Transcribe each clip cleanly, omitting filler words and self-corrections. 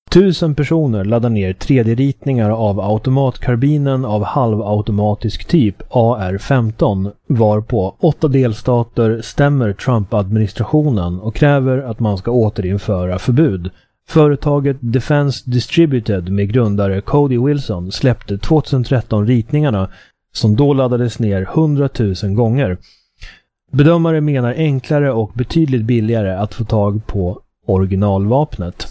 1000 personer laddar ner 3D-ritningar av automatkarbinen av halvautomatisk typ AR-15, varpå 8 delstater stämmer Trump-administrationen och kräver att man ska återinföra förbud. Företaget Defense Distributed med grundare Cody Wilson släppte 2013 ritningarna som då laddades ner 100 000 gånger. Bedömare menar enklare och betydligt billigare att få tag på originalvapnet.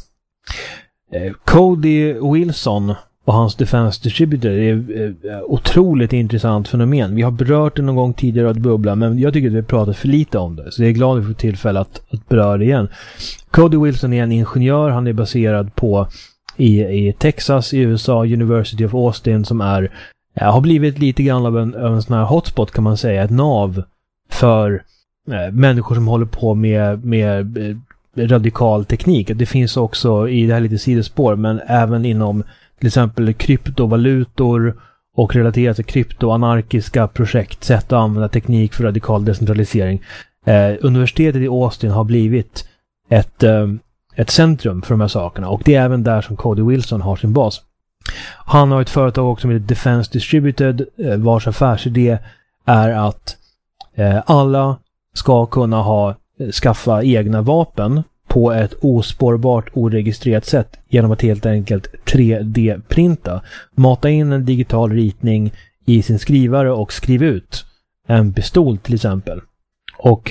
Cody Wilson och hans Defense Distributor är otroligt intressant fenomen. Vi har berört det någon gång tidigare att bubbla, men jag tycker att vi har pratat för lite om det. Så jag är glad att vi får tillfälle att beröra det igen. Cody Wilson är en ingenjör. Han är baserad på i Texas i USA, University of Austin, som har blivit lite grann av en sån här hotspot, kan man säga. Ett nav för människor som håller på med radikal teknik. Det finns också i det här lite sidospår, men även inom till exempel kryptovalutor och relaterat till kryptoanarkiska projekt, sätt att använda teknik för radikal decentralisering. Universitetet i Austin har blivit ett centrum för de här sakerna, och det är även där som Cody Wilson har sin bas. Han har ett företag också med Defense Distributed, vars affärsidé är att alla ska kunna skaffa egna vapen på ett ospårbart, oregistrerat sätt genom att helt enkelt 3D-printa. Mata in en digital ritning i sin skrivare och skriva ut en pistol till exempel. Och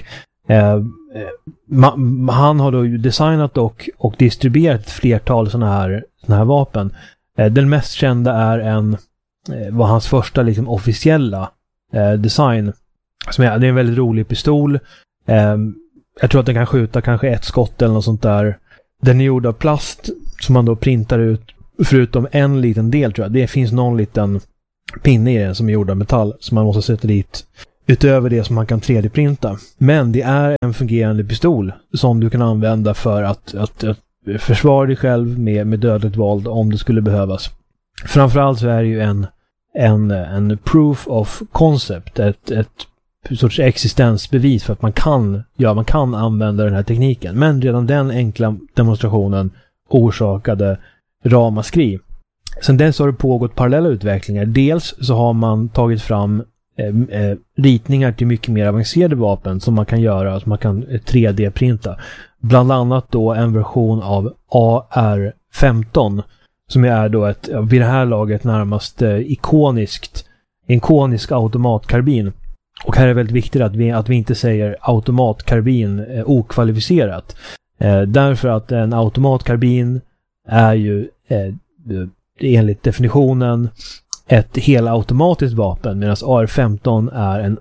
han har då designat och distribuerat ett flertal såna här vapen. Den mest kända var hans första liksom officiella design. Det är en väldigt rolig pistol. Jag tror att den kan skjuta kanske ett skott eller något sånt där. Den är gjord av plast som man då printar ut, förutom en liten del tror jag. Det finns någon liten pinne i den som är gjord av metall som man måste sätta dit utöver det som man kan 3D-printa. Men det är en fungerande pistol som du kan använda för att försvara dig själv med dödligt våld om det skulle behövas. Framförallt så är det ju en proof of concept, ett sorts existensbevis för att man kan använda den här tekniken. Men redan den enkla demonstrationen orsakade ramaskri. Sen dess har det pågått parallella utvecklingar. Dels så har man tagit fram ritningar till mycket mer avancerade vapen som man kan göra, som man kan 3D-printa. Bland annat då en version av AR-15 som är då vid det här laget närmast ikonisk automatkarbin. Och här är det väldigt viktigt att vi inte säger automatkarbin okvalificerat. Därför att en automatkarbin är ju enligt definitionen ett helautomatiskt vapen, medan AR-15 är en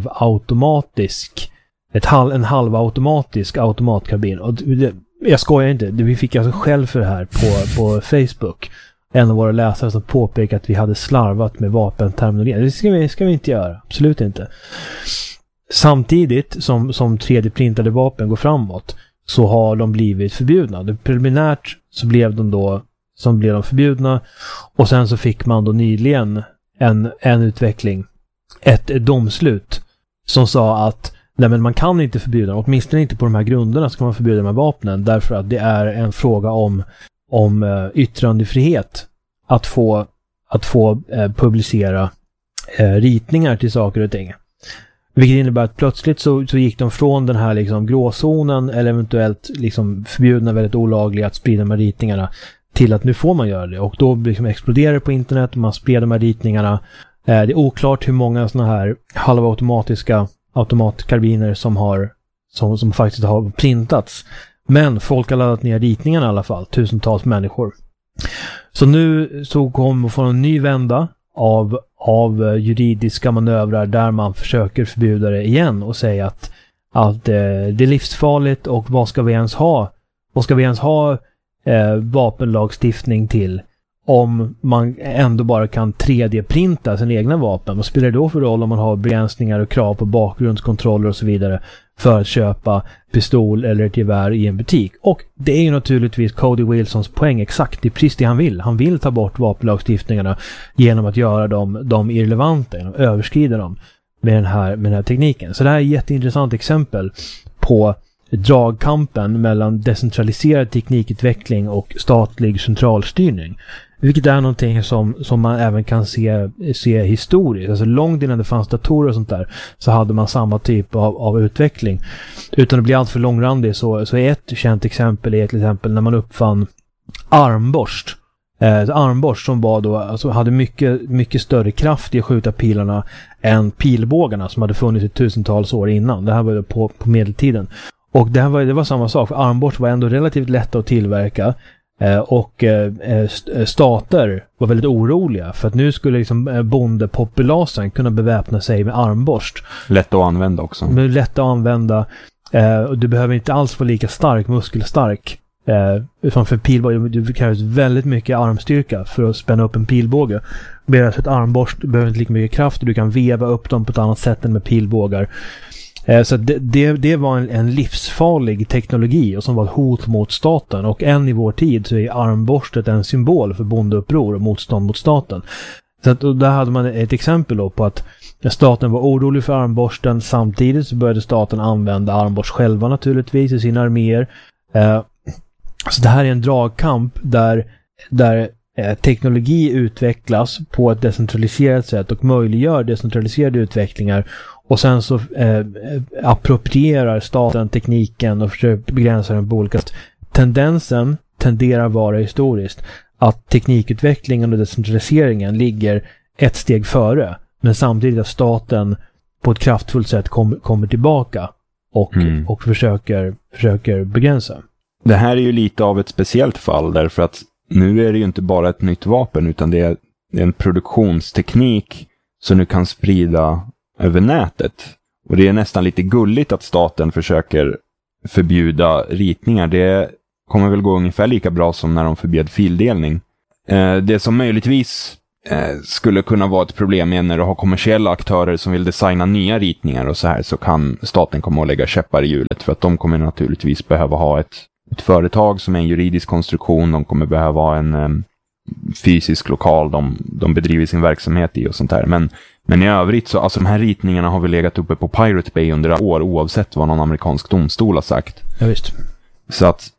halvautomatisk automatkarbin. Och jag skojar inte, vi fick alltså själv för det här på Facebook. En av våra läsare som påpekade att vi hade slarvat med vapenterminologi. Det ska vi inte göra, absolut inte. Samtidigt som 3D-printade vapen går framåt så har de blivit förbjudna. Preliminärt så blev de förbjudna, och sen så fick man då nyligen en utveckling, ett domslut som sa att nej, men man kan inte förbjuda, åtminstone inte på de här grunderna ska man förbjuda de här vapnen, därför att det är en fråga om yttrandefrihet att få publicera ritningar till saker och ting. Vilket innebär att plötsligt så gick de från den här liksom gråzonen eller eventuellt liksom förbjudna, väldigt olagliga att sprida de här ritningarna, till att nu får man göra det. Och då liksom exploderar det på internet, man sprider de här ritningarna. Det är oklart hur många såna här halvautomatiska automatkarbiner som faktiskt har printats. Men folk har laddat ner ritningarna i alla fall, tusentals människor. Så nu så kommer vi få en ny vända av juridiska manövrar där man försöker förbjuda det igen och säga att det är livsfarligt, och vad ska vi ens ha vapenlagstiftning till om man ändå bara kan 3D-printa sina egna vapen? Vad spelar det då för roll om man har begränsningar och krav på bakgrundskontroller och så vidare för att köpa pistol eller ett gevär i en butik? Och det är ju naturligtvis Cody Wilsons poäng exakt. Det är precis det han vill. Han vill ta bort vapenlagstiftningarna genom att göra dem irrelevanta, genom att överskrida dem med den här tekniken. Så det här är ett jätteintressant exempel på dragkampen mellan decentraliserad teknikutveckling och statlig centralstyrning. Vilket är någonting som man även kan se historiskt. Alltså långt innan det fanns datorer och sånt där så hade man samma typ av utveckling. Utan att bli allt för långrandig så är ett känt exempel till exempel när man uppfann armborst. Armborst som var då, alltså hade mycket större kraft i att skjuta pilarna än pilbågarna som hade funnits i tusentals år innan. Det här var på medeltiden. Och det var samma sak, för armborst var ändå relativt lätta att tillverka. Och stater var väldigt oroliga för att nu skulle liksom bondepopulasen kunna beväpna sig med armborst. Lätt att använda också. Lätt att använda. Och du behöver inte alls vara lika muskelstark. Utan för pilbåge, det krävs väldigt mycket armstyrka för att spänna upp en pilbåge. Medan ett armborst behöver inte lika mycket kraft och du kan veva upp dem på ett annat sätt än med pilbågar. Så det var en livsfarlig teknologi och som var ett hot mot staten. Och än i vår tid så är armborstet en symbol för bondeuppror och motstånd mot staten. Så att, och där hade man ett exempel då på att staten var orolig för armborsten. Samtidigt så började staten använda armborst själva naturligtvis i sina arméer. Så det här är en dragkamp där teknologi utvecklas på ett decentraliserat sätt och möjliggör decentraliserade utvecklingar. Och sen så approprierar staten tekniken och försöker begränsa den på olika sätt. Tendensen tenderar vara historiskt att teknikutvecklingen och decentraliseringen ligger ett steg före. Men samtidigt att staten på ett kraftfullt sätt kommer tillbaka och försöker begränsa. Det här är ju lite av ett speciellt fall därför att nu är det ju inte bara ett nytt vapen utan det är en produktionsteknik som nu kan sprida över nätet. Och det är nästan lite gulligt att staten försöker förbjuda ritningar. Det kommer väl gå ungefär lika bra som när de förbjöd fildelning. Det som möjligtvis skulle kunna vara ett problem är när du har kommersiella aktörer som vill designa nya ritningar och så här, så kan staten komma att lägga käppar i hjulet för att de kommer naturligtvis behöva ha ett företag som är en juridisk konstruktion, de kommer behöva ha en fysisk lokal de bedriver sin verksamhet i och sånt där. Men i övrigt så, alltså de här ritningarna har vi legat uppe på Pirate Bay under år oavsett vad någon amerikansk domstol har sagt. Ja, visst. Så att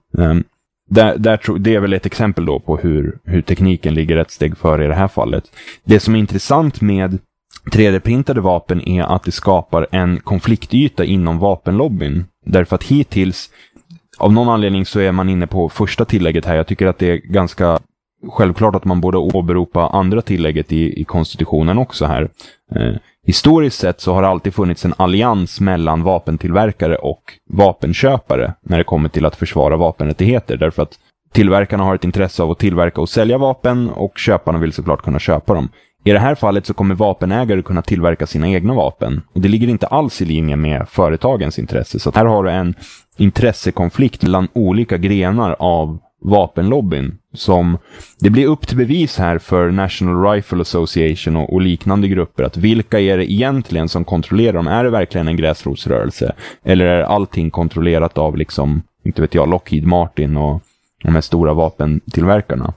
det är väl ett exempel då på hur tekniken ligger ett steg före i det här fallet. Det som är intressant med 3D-printade vapen är att det skapar en konfliktyta inom vapenlobbyn. Därför att hittills, av någon anledning så är man inne på första tillägget här. Jag tycker att det är ganska självklart att man borde åberopa andra tillägget i konstitutionen också här. Historiskt sett så har det alltid funnits en allians mellan vapentillverkare och vapenköpare när det kommer till att försvara vapenrättigheter. Därför att tillverkarna har ett intresse av att tillverka och sälja vapen och köparna vill såklart kunna köpa dem. I det här fallet så kommer vapenägare kunna tillverka sina egna vapen. Och det ligger inte alls i linje med företagens intresse. Så här har du en intressekonflikt mellan olika grenar av vapenlobbyn som det blir upp till bevis här för National Rifle Association och liknande grupper att vilka är det egentligen som kontrollerar dem? Är det verkligen en gräsrotsrörelse? Eller är allting kontrollerat av liksom, inte vet jag, Lockheed Martin och de här stora vapentillverkarna?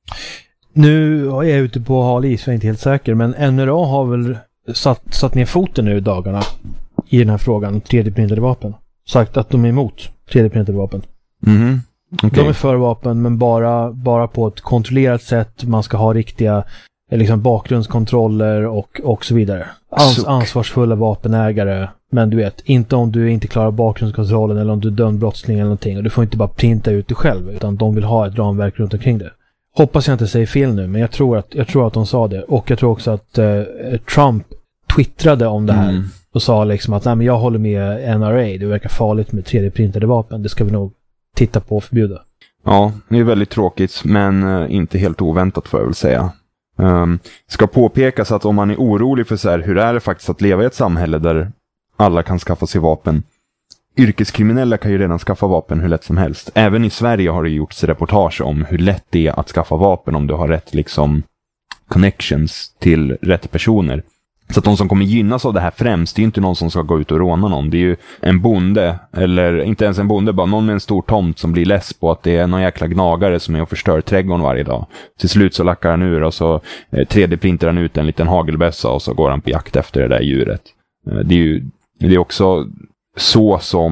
Nu är jag ute på hal is, jag är inte helt säker, men NRA har väl satt ner foten nu i dagarna i den här frågan, 3D-printade vapen. Sagt att de är emot 3D-printade vapen. Mhm. Okay. De är för vapen, men bara på ett kontrollerat sätt. Man ska ha riktiga liksom bakgrundskontroller och så vidare. Ansvarsfulla vapenägare. Men du vet, inte om du inte klarar bakgrundskontrollen eller om du är dömd brottsling eller någonting. Och du får inte bara printa ut det själv, utan de vill ha ett ramverk runt omkring det. Hoppas jag inte säger fel nu, men jag tror att de sa det. Och jag tror också att Trump twittrade om det här och sa liksom att nej, men jag håller med NRA. Det verkar farligt med 3D-printade vapen. Det ska vi nog titta på och förbjuda. Ja, det är väldigt tråkigt, men inte helt oväntat får jag väl säga. Ska påpekas att om man är orolig för så här, hur är det faktiskt att leva i ett samhälle där alla kan skaffa sig vapen. Yrkeskriminella kan ju redan skaffa vapen hur lätt som helst. Även i Sverige har det gjorts reportage om hur lätt det är att skaffa vapen om du har rätt liksom connections till rätt personer. Så att de som kommer gynnas av det här främst, det är ju inte någon som ska gå ut och råna någon. Det är ju en bonde, eller inte ens en bonde, bara någon med en stor tomt som blir less på att det är någon jäkla gnagare som är och förstör trädgården varje dag. Till slut så lackar han ur och så 3D-printar han ut en liten hagelbössa och så går han på jakt efter det där djuret. Det är också så som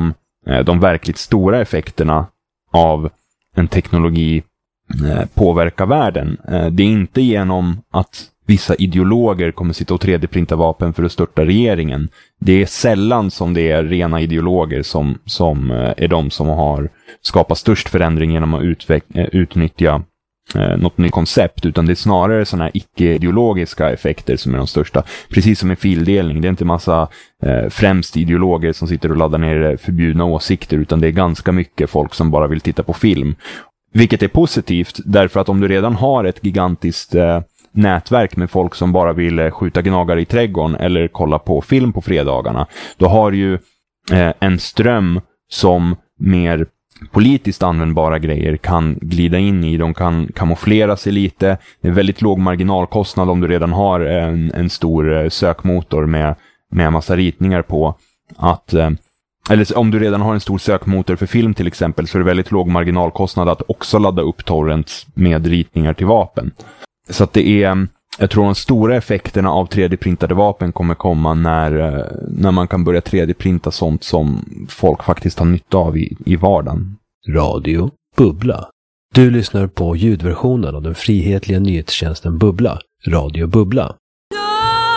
de verkligt stora effekterna av en teknologi påverkar världen. Det är inte genom att vissa ideologer kommer sitta och 3D-printa vapen för att störta regeringen. Det är sällan som det är rena ideologer som är de som har skapat störst förändring genom att utnyttja något nytt koncept, utan det är snarare sådana här icke-ideologiska effekter som är de största. Precis som i fildelning, det är inte massa främst ideologer som sitter och laddar ner förbjudna åsikter, utan det är ganska mycket folk som bara vill titta på film. Vilket är positivt, därför att om du redan har ett gigantiskt nätverk med folk som bara vill skjuta gnagare i trädgården eller kolla på film på fredagarna, då har du ju en ström som mer politiskt användbara grejer kan glida in i. De kan kamouflera sig lite. Det är väldigt låg marginalkostnad om du redan har en stor sökmotor med massa ritningar på. Eller om du redan har en stor sökmotor för film till exempel, så är det väldigt låg marginalkostnad att också ladda upp torrents med ritningar till vapen. Så att det är, jag tror de stora effekterna av 3D-printade vapen kommer komma när man kan börja 3D-printa sånt som folk faktiskt har nytta av i vardagen. Radio Bubbla. Du lyssnar på ljudversionen av den frihetliga nyhetstjänsten Bubbla, Radio Bubbla.